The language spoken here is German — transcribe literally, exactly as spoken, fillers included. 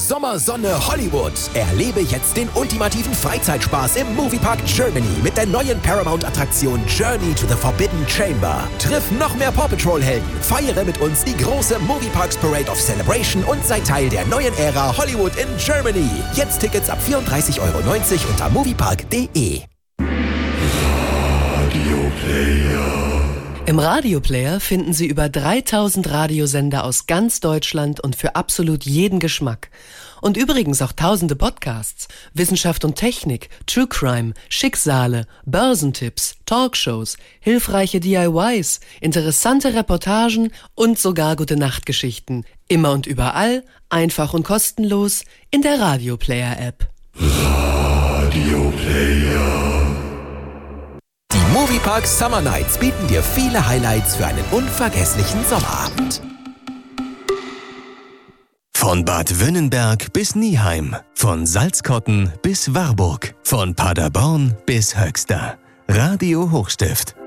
Sommersonne Hollywood. Erlebe jetzt den ultimativen Freizeitspaß im Moviepark Germany mit der neuen Paramount-Attraktion Journey to the Forbidden Chamber. Triff noch mehr Paw Patrol-Helden, feiere mit uns die große Movieparks Parade of Celebration und sei Teil der neuen Ära Hollywood in Germany. Jetzt Tickets ab vierunddreißig Euro neunzig unter moviepark punkt de. Im Radioplayer finden Sie über dreitausend Radiosender aus ganz Deutschland und für absolut jeden Geschmack. Und übrigens auch tausende Podcasts, Wissenschaft und Technik, True Crime, Schicksale, Börsentipps, Talkshows, hilfreiche D I Ys, interessante Reportagen und sogar Gute-Nacht-Geschichten. Immer und überall, einfach und kostenlos in der Radioplayer-App. Radioplayer. Die Moviepark Summer Nights bieten dir viele Highlights für einen unvergesslichen Sommerabend. Von Bad Wönnenberg bis Nieheim, von Salzkotten bis Warburg, von Paderborn bis Höxter. Radio Hochstift.